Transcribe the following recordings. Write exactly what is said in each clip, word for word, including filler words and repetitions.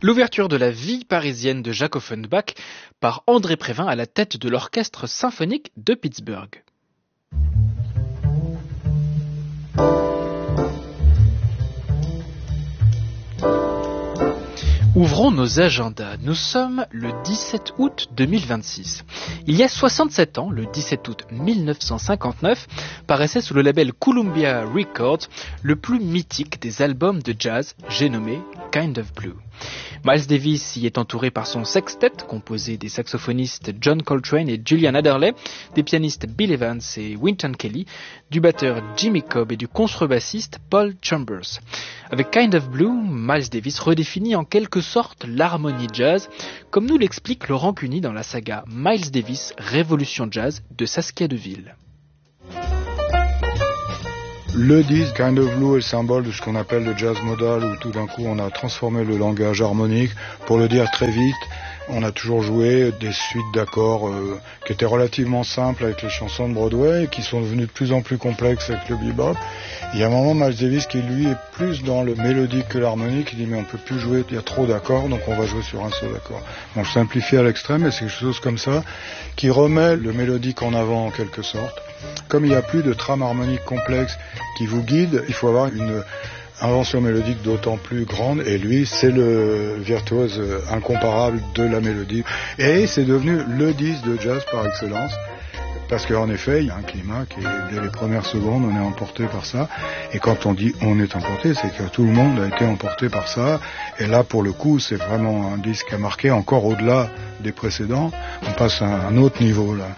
L'ouverture de la vie parisienne de Jacques Offenbach par André Prévin à la tête de l'Orchestre symphonique de Pittsburgh. Ouvrons nos agendas. Nous sommes le dix-sept août deux mille vingt-six. Il y a soixante-sept ans, le dix-sept août mille neuf cent cinquante-neuf, paraissait sous le label Columbia Records le plus mythique des albums de jazz, j'ai nommé Kind of Blue. Miles Davis y est entouré par son sextet, composé des saxophonistes John Coltrane et Julian Adderley, des pianistes Bill Evans et Wynton Kelly, du batteur Jimmy Cobb et du contrebassiste Paul Chambers. Avec Kind of Blue, Miles Davis redéfinit en quelque sorte l'harmonie jazz, comme nous l'explique Laurent Cuny dans la saga Miles Davis, Révolution Jazz de Saskia Deville. Le disque Kind of Blue est le symbole de ce qu'on appelle le jazz modal, où tout d'un coup on a transformé le langage harmonique. Pour le dire très vite, on a toujours joué des suites d'accords euh, qui étaient relativement simples avec les chansons de Broadway, et qui sont devenues de plus en plus complexes avec le bebop. Il y a un moment, Miles Davis, qui lui est plus dans le mélodique que l'harmonique, il dit mais on peut plus jouer, il y a trop d'accords, donc on va jouer sur un seul accord. Bon, je simplifie à l'extrême, mais c'est quelque chose comme ça, qui remet le mélodique en avant en quelque sorte. Comme il n'y a plus de trame harmonique complexe qui vous guide, il faut avoir une invention mélodique d'autant plus grande, et lui, c'est le virtuose incomparable de la mélodie. Et c'est devenu le disque de jazz par excellence, parce qu'en effet, il y a un climat qui est, dès les premières secondes, on est emporté par ça. Et quand on dit on est emporté, c'est que tout le monde a été emporté par ça. Et là, pour le coup, c'est vraiment un disque à marquer encore au-delà des précédents. On passe à un autre niveau, là.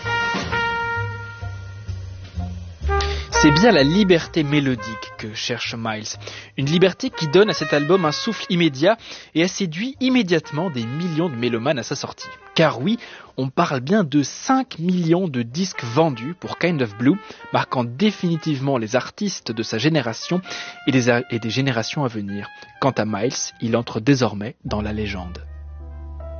C'est bien la liberté mélodique que cherche Miles. Une liberté qui donne à cet album un souffle immédiat et a séduit immédiatement des millions de mélomanes à sa sortie. Car oui, on parle bien de cinq millions de disques vendus pour Kind of Blue, marquant définitivement les artistes de sa génération et des, et des générations à venir. Quant à Miles, il entre désormais dans la légende.